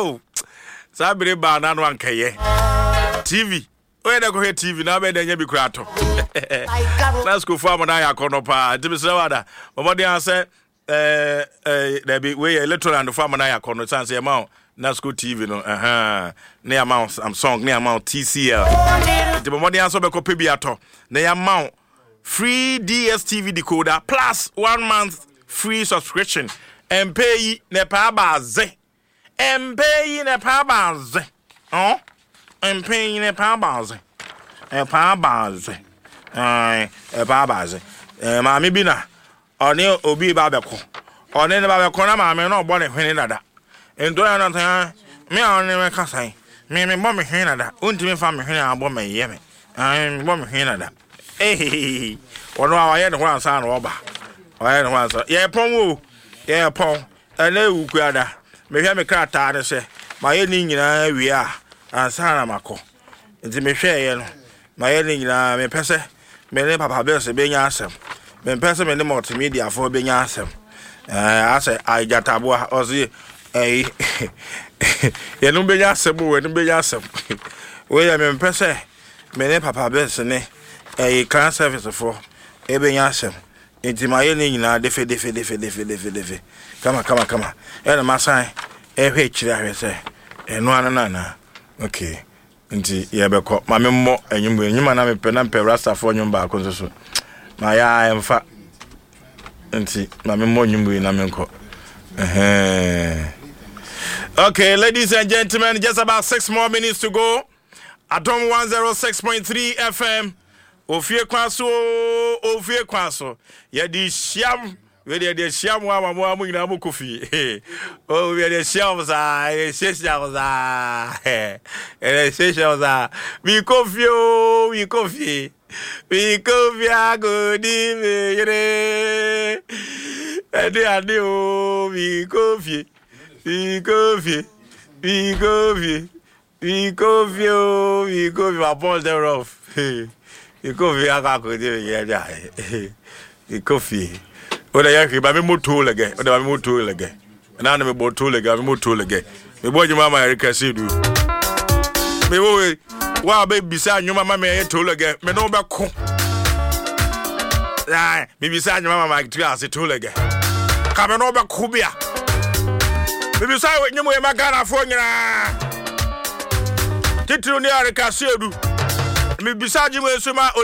Oh, Sabri Bana no ankaye. TV. Where they go TV now be dey be kurato. Let's go for Amana Yakono pa. Timisawada. Omodi answer there be way electoral and for Amana Yakono chance amount. Nasco TV no near amount Samsung near amount TCL. The Omodi answer be ko pebiato. Near amount free DSTV decoder plus 1 month free subscription and pay ne pa baze. And pay ne pa baze. Oh? And paying a power bars. A power bars. A power bars. Mammy Bina. Or near Obi Babaco. Or then about Conama, no bonnet when another. And do not me only my cousin. Me, Mommy Henada. Untimate family Henna, Bommy Yemi. I'm Bommy Henada. Eh, or I had one son robber. I had one son. Yeah, Pomo. Yeah, Pom. And no grada. May have me crack and say, my ending we are. Ansana mako nti me hwe no ma ye ni nyina me pese me ne papa be se benya asem me pese me ne multimedia fo benya asem ase ajatabo ozi ye no benya asem we no benya asem we ya me pese me ne papa be se ne client service fo e benya asem nti ma ye ni nyina defe kama e na masan e hwe kire ahwe se eno anana. Okay. Nti yebeko mame mo enyuma na mepe na mpe rasta fo nyumba akonso so. Ma ya emfa. Nti mame mo nyumbu na menko. Okay, ladies and gentlemen, just about 6 more minutes to go. Atom 106.3 FM. Ofie kwaso. Ye di siam. We dey siam wa mo nyina mo kofi. Oh, we dey siam za, we coffee good evening. Ade o we coffee. My balls are rough. We coffee aka go dey we coffee. Oda yake ba me moto lege oda ba me moto lege na na me moto lege me moto lege me boji mama Erika Sedu me wo wa be bisa nyuma mama e to lege me no be ko me bisa nyuma mama ase to lege ka me no be ko bia me bisa nyuma e magana fo nyina titru ni Erika Sedu me bisa nyuma esuma